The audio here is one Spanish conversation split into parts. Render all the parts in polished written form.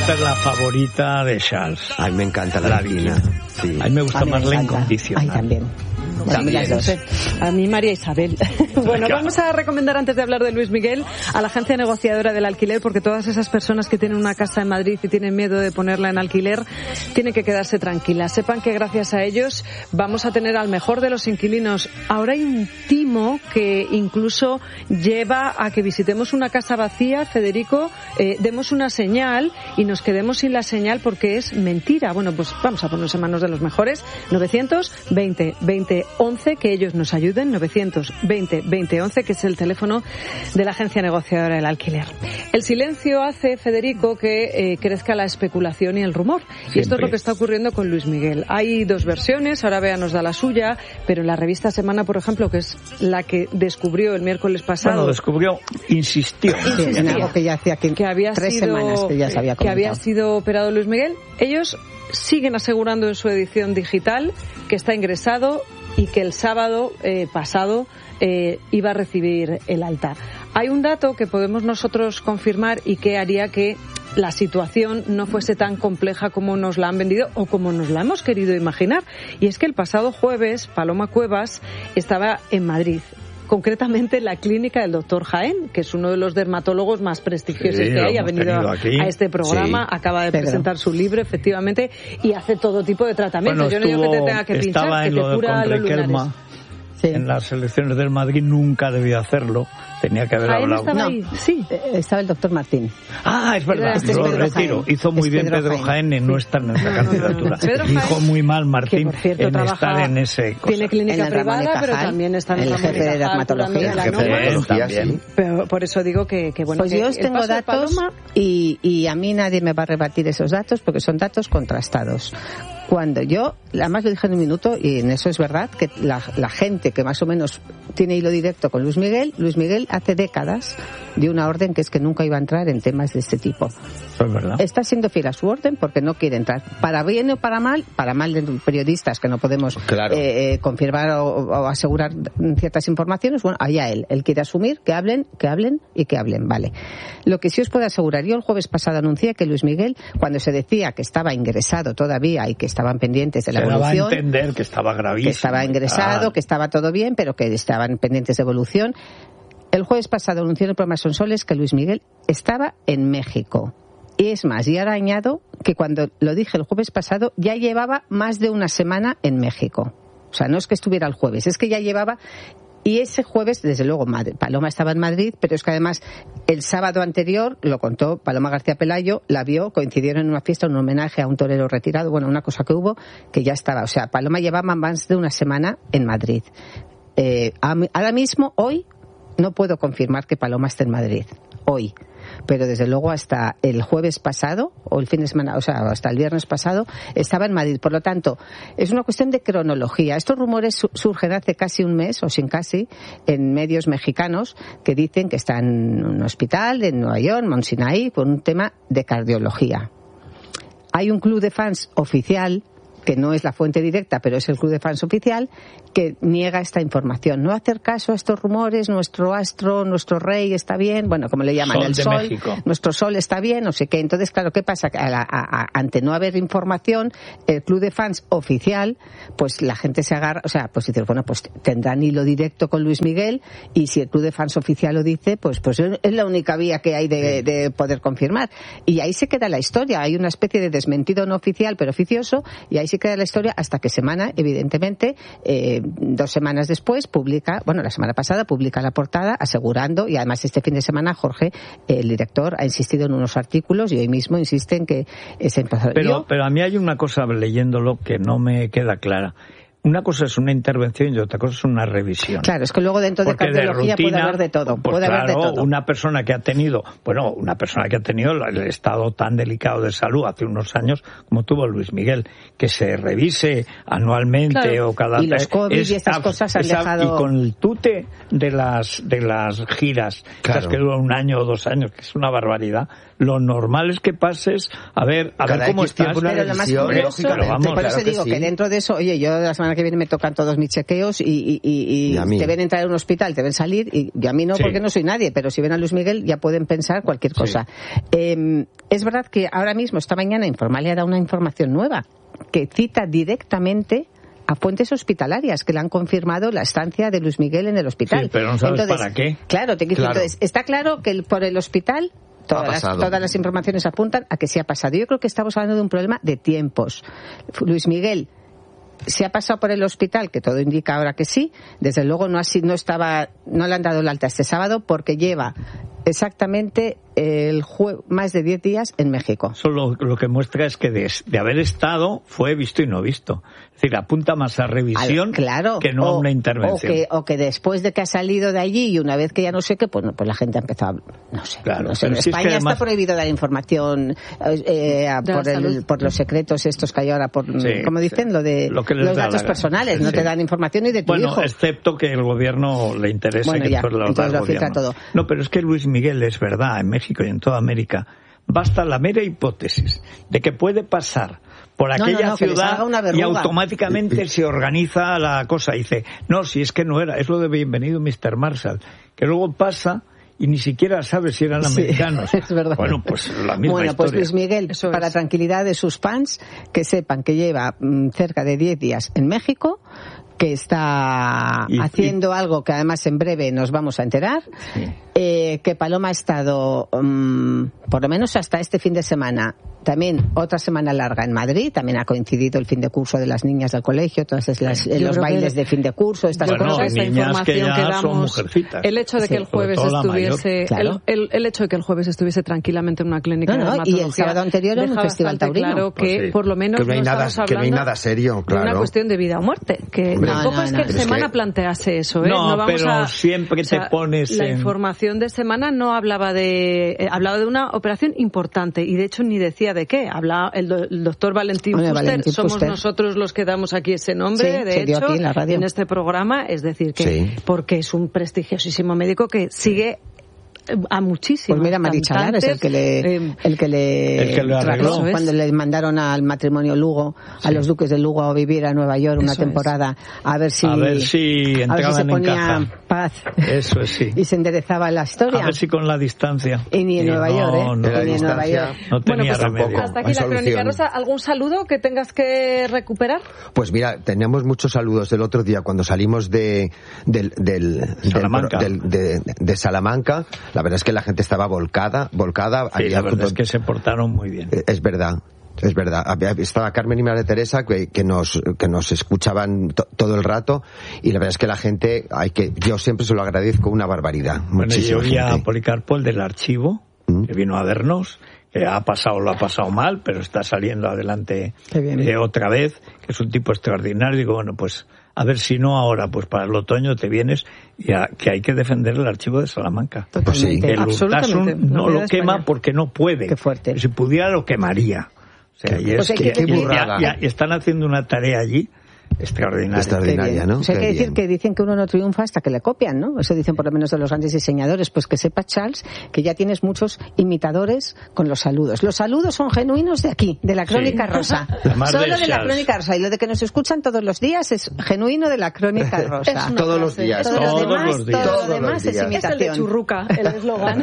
Esta es la favorita de Charles. A mí me encanta la Latina. Sí. A mí me gusta más la incondicional. Ay, también. También. A mí María Isabel. Bueno, vamos a recomendar, antes de hablar de Luis Miguel, a la agencia negociadora del alquiler, porque todas esas personas que tienen una casa en Madrid y tienen miedo de ponerla en alquiler tienen que quedarse tranquilas. Sepan que gracias a ellos vamos a tener al mejor de los inquilinos. Ahora hay un timo que incluso lleva a que visitemos una casa vacía, Federico, demos una señal y nos quedemos sin la señal porque es mentira. Bueno, pues vamos a ponernos en manos de los mejores. 920-20-11, que ellos nos ayuden. 920-20-11, que es el teléfono de la agencia negociadora del alquiler. El silencio hace, Federico, que crezca la especulación y el rumor. Siempre. Y esto es lo que está ocurriendo con Luis Miguel. Hay dos versiones, ahora Bea nos da la suya, pero en la revista Semana, por ejemplo, que es la que descubrió el miércoles pasado... Bueno, descubrió, insistió. En algo que ya hacía que había 3 semanas que ya se había comentado. Que había sido operado Luis Miguel. Ellos siguen asegurando en su edición digital que está ingresado y que el sábado pasado iba a recibir el alta. Hay un dato que podemos nosotros confirmar y que haría que la situación no fuese tan compleja como nos la han vendido o como nos la hemos querido imaginar. Y es que el pasado jueves Paloma Cuevas estaba en Madrid. Concretamente en la clínica del doctor Jaén, que es uno de los dermatólogos más prestigiosos que hay, ha venido a este programa, acaba de presentar su libro, efectivamente, y hace todo tipo de tratamientos. Yo no digo que te tenga que pinchar, que te cura los lunares. En las elecciones del Madrid nunca debía hacerlo, tenía que haber hablado. Estaba ahí. Sí, estaba el doctor Martín. Ah, es verdad, lo retiro. Hizo muy bien Pedro Jaén en no estar en esa candidatura. Dijo muy mal Martín en estar en ese cosa. Tiene clínica privada, pero también está en el jefe de dermatología. Pero por eso digo que bueno. Pues yo os tengo datos y a mí nadie me va a rebatir esos datos porque son datos contrastados. Cuando yo, además lo dije en un minuto, y en eso es verdad, que la gente que más o menos tiene hilo directo con Luis Miguel hace décadas dio una orden que es que nunca iba a entrar en temas de este tipo. Es verdad. Está siendo fiel a su orden porque no quiere entrar. Para bien o para mal de periodistas que no podemos confirmar o asegurar ciertas informaciones, bueno, allá él quiere asumir que hablen, vale. Lo que sí os puedo asegurar, yo el jueves pasado anuncié que Luis Miguel, cuando se decía que estaba ingresado todavía y que estaban pendientes de la evolución, se daba a entender que estaba gravísimo, que estaba ingresado, que estaba todo bien, pero que estaban pendientes de evolución. El jueves pasado anunció en el programa Sonsoles que Luis Miguel estaba en México. Y es más, y ahora añado que cuando lo dije el jueves pasado ya llevaba más de una semana en México. O sea, no es que estuviera el jueves, es que ya llevaba... Y ese jueves, desde luego, Paloma estaba en Madrid, pero es que además el sábado anterior, lo contó Paloma García Pelayo, la vio, coincidieron en una fiesta, un homenaje a un torero retirado, bueno, una cosa que hubo, que ya estaba. O sea, Paloma llevaba más de una semana en Madrid. Ahora mismo, hoy, no puedo confirmar que Paloma esté en Madrid, hoy. Pero desde luego hasta el jueves pasado, o el fin de semana, o sea, hasta el viernes pasado, estaba en Madrid. Por lo tanto, es una cuestión de cronología. Estos rumores surgen hace casi un mes, o sin casi, en medios mexicanos, que dicen que está en un hospital en Nueva York, Mount Sinai, por un tema de cardiología. Hay un club de fans oficial, que no es la fuente directa, pero es el club de fans oficial, que niega esta información. No hacer caso a estos rumores, nuestro astro, nuestro rey está bien, bueno, como le llaman, el sol, nuestro sol está bien, no sé qué. Entonces, claro, ¿qué pasa? Ante no haber información, el club de fans oficial, pues la gente se agarra, o sea, pues dice, bueno, pues tendrán hilo directo con Luis Miguel, y si el club de fans oficial lo dice, pues es la única vía que hay de poder confirmar. Y ahí se queda la historia. Hay una especie de desmentido no oficial, pero oficioso, y ahí se queda la historia hasta que Semana, evidentemente, 2 semanas después la semana pasada publica la portada asegurando, y además este fin de semana Jorge, el director, ha insistido en unos artículos y hoy mismo insiste en que es empezar. Pero a mí hay una cosa leyéndolo que no me queda clara. Una cosa es una intervención y otra cosa es una revisión. Claro, es que luego dentro de cardiología puede haber de todo. Pues puede haber de todo. Una persona que ha tenido el estado tan delicado de salud hace unos años como tuvo Luis Miguel, que se revise anualmente o cada vez. Y los COVID y estas cosas han dejado... Y con el tute de las giras, esas que duran 1 año o 2 años, que es una barbaridad, Lo normal es que pases a ver cómo estás. Pero lo más curioso, por eso digo que dentro de eso, oye, yo la semana que viene me tocan todos mis chequeos y te ven entrar a un hospital, te ven salir, y a mí no, porque no soy nadie, pero si ven a Luis Miguel ya pueden pensar cualquier cosa. Es verdad que ahora mismo, esta mañana, Informal ha dado una información nueva que cita directamente a fuentes hospitalarias que le han confirmado la estancia de Luis Miguel en el hospital. Sí, pero no sabes para qué. Claro, entonces, está claro que por el hospital todas las informaciones apuntan a que se ha pasado. Yo creo que estamos hablando de un problema de tiempos. Luis Miguel se ha pasado por el hospital, que todo indica ahora que sí. Desde luego no le han dado el alta este sábado porque lleva exactamente más de 10 días en México. Eso lo que muestra es que de haber estado fue visto y no visto. Es decir, apunta más a revisión que no a una intervención. O que después de que ha salido de allí y una vez que ya no sé qué, pues la gente ha empezado en España está prohibido dar información por los secretos estos que hay ahora, como dicen, los datos personales, no te dan información ni de tu hijo. Excepto que el gobierno le interesa que después lo da el gobierno. Todo. No, pero es que Luis Miguel, es verdad, en México y en toda América, basta la mera hipótesis de que puede pasar por aquella ciudad y automáticamente se organiza la cosa. Dice, no, si es que no era, es lo de Bienvenido Mr. Marshall, que luego pasa y ni siquiera sabe si eran americanos. Es verdad. Bueno, pues la misma historia. Pues Luis Miguel, para tranquilidad de sus fans, que sepan que lleva cerca de 10 días en México, que está haciendo algo que además en breve nos vamos a enterar, que Paloma ha estado por lo menos hasta este fin de semana, también otra semana larga en Madrid, también ha coincidido el fin de curso de las niñas del colegio, todos los bailes de fin de curso, estas cosas. Esta información que damos, el hecho de que el jueves estuviese el hecho de que el jueves estuviese tranquilamente en una clínica de dermatología, y el sábado anterior en un festival taurino, claro que por lo menos que no hay nada serio, claro, una cuestión de vida o muerte, que tampoco es que el semana plantease eso, no vamos pero siempre te pones la información de semana no hablaba de una operación importante, y de hecho ni decía de qué. Habla el doctor Valentín Fuster, somos nosotros los que damos aquí ese nombre, de hecho, en este programa, es decir, que porque es un prestigiosísimo médico que sigue a muchísimos. Pues mira, Marichalar es el que le arregló cuando le mandaron al matrimonio Lugo, a los duques de Lugo, a vivir a Nueva York una temporada, a ver si se ponía paz. Eso es, sí. Y se enderezaba la historia. A ver si con la distancia. Y ni en Nueva York, ni en Nueva York. No tenía remedio. Hasta aquí la crónica rosa. ¿Algún saludo que tengas que recuperar? Pues mira, teníamos muchos saludos del otro día cuando salimos de Salamanca. La verdad es que la gente estaba volcada. Sí, la verdad es que se portaron muy bien. Es verdad. Estaba Carmen y María Teresa que nos escuchaban todo el rato, y la verdad es que la gente, yo siempre se lo agradezco una barbaridad. Bueno, yo vi a Policarpo, el del archivo, que vino a vernos, que lo ha pasado mal, pero está saliendo adelante otra vez, que es un tipo extraordinario. Digo, bueno, pues a ver si no ahora, pues para el otoño te vienes, que hay que defender el archivo de Salamanca. Pues sí. El Urtasun no lo quema porque no puede. Qué fuerte. Si pudiera lo quemaría. O sea, qué burrada. Y están haciendo una tarea allí extraordinaria, ¿no? O sea, hay que decir que dicen que uno no triunfa hasta que le copian, ¿no? Eso dicen por lo menos de los grandes diseñadores. Pues que sepa, Charles, que ya tienes muchos imitadores con los saludos. Los saludos son genuinos de aquí, de la Crónica Rosa. Solo de la Crónica Rosa. Y lo de que nos escuchan todos los días es genuino de la Crónica Rosa. Todos los días. Todo lo demás es imitación. Es el de churruca, el eslogan.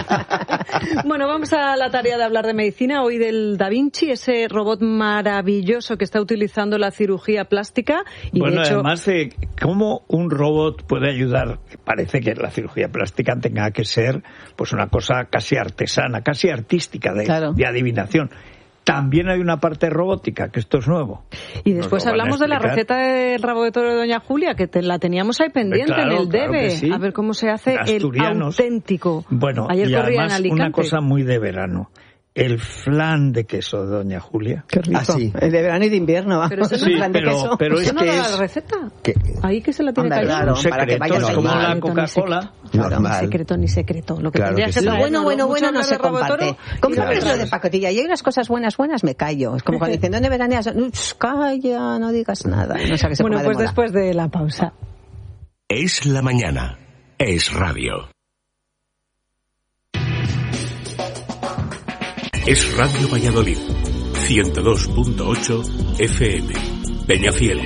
Bueno, vamos a la tarea de hablar de medicina. Hoy del Da Vinci, ese robot maravilloso que está utilizando la cirugía plástica. Y bueno, de hecho, además de cómo un robot puede ayudar, parece que la cirugía plástica tenga que ser pues una cosa casi artesana, casi artística de adivinación. También hay una parte robótica, que esto es nuevo. Y después hablamos de la receta del rabo de toro de Doña Julia, que la teníamos ahí pendiente en el debe. Sí. A ver cómo se hace el auténtico. Bueno, ayer y corría además en Alicante. Una cosa muy de verano. El flan de queso de Doña Julia. Qué rico. El de verano y de invierno. Pero eso no es flan de queso. Pero ¿Eso no da la receta? Ahí que se la tiene que ayudar. Claro, un secreto, es como la Coca-Cola. Ni secreto. Lo que tendría que ser lo bueno no se comparte. Comparte lo de pacotilla. Y hay unas cosas buenas, me callo. Es como cuando dicen, ¿dónde veraneas? Calla, no digas nada. Bueno, pues después de la pausa. Es la mañana. Es radio. Es Radio Valladolid, 102.8 FM. Peñafiel,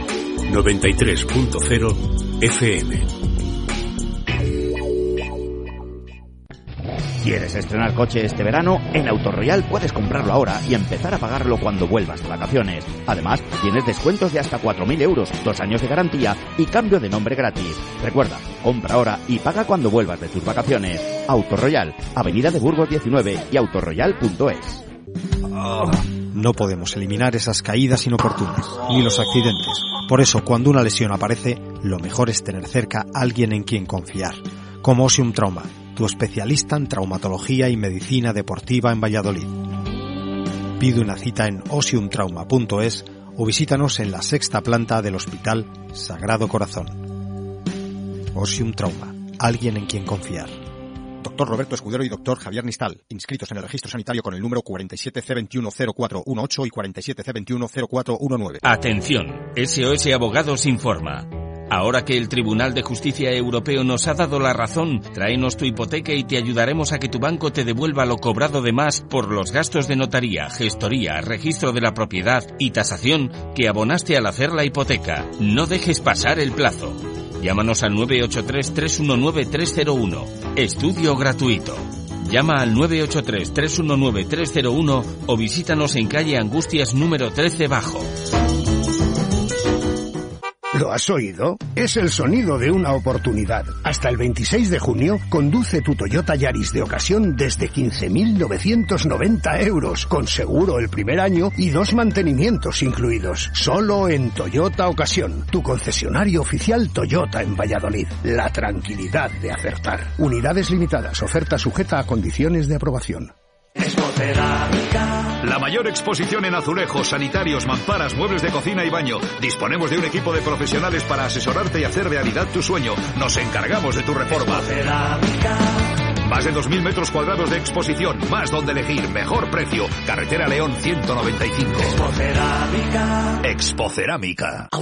93.0 FM. ¿Quieres estrenar coche este verano? En Autoroyal puedes comprarlo ahora y empezar a pagarlo cuando vuelvas de vacaciones. Además, tienes descuentos de hasta 4.000 euros, 2 años de garantía y cambio de nombre gratis. Recuerda, compra ahora y paga cuando vuelvas de tus vacaciones. Autoroyal, Avenida de Burgos 19 y autoroyal.es. No podemos eliminar esas caídas inoportunas, ni los accidentes. Por eso, cuando una lesión aparece, lo mejor es tener cerca a alguien en quien confiar. Como Osium Trauma, tu especialista en traumatología y medicina deportiva en Valladolid. Pide una cita en osiumtrauma.es o visítanos en la 6ª planta del Hospital Sagrado Corazón. Osium Trauma, alguien en quien confiar. Doctor Roberto Escudero y Doctor Javier Nistal, inscritos en el registro sanitario con el número 47C210418 y 47C210419. Atención, SOS Abogados informa. Ahora que el Tribunal de Justicia Europeo nos ha dado la razón, tráenos tu hipoteca y te ayudaremos a que tu banco te devuelva lo cobrado de más por los gastos de notaría, gestoría, registro de la propiedad y tasación que abonaste al hacer la hipoteca. No dejes pasar el plazo. Llámanos al 983-319-301. Estudio gratuito. Llama al 983-319-301 o visítanos en calle Angustias número 13 Bajo. ¿Lo has oído? Es el sonido de una oportunidad. Hasta el 26 de junio, conduce tu Toyota Yaris de ocasión desde 15.990 euros, con seguro el primer año y 2 mantenimientos incluidos. Solo en Toyota Ocasión, tu concesionario oficial Toyota en Valladolid. La tranquilidad de acertar. Unidades limitadas, oferta sujeta a condiciones de aprobación. La mayor exposición en azulejos, sanitarios, mamparas, muebles de cocina y baño. Disponemos de un equipo de profesionales para asesorarte y hacer realidad tu sueño. Nos encargamos de tu reforma. Más de 2.000 metros cuadrados de exposición, más donde elegir, mejor precio. Carretera León 195. Expocerámica.